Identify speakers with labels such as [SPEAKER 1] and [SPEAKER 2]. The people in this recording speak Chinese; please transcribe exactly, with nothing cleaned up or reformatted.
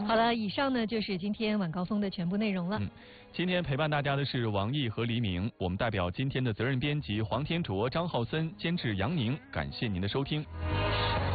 [SPEAKER 1] 好了，以上呢就是今天晚高峰的全部内容了。
[SPEAKER 2] 嗯，今天陪伴大家的是王毅和黎明，我们代表今天的责任编辑黄天卓、张浩森，监制杨宁，感谢您的收听。